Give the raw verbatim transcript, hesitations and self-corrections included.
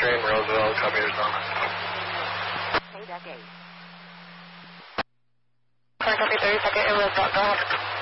Extreme, Roseville, copy Arizona. Say that gate. Copy thirty second, it was, go ahead.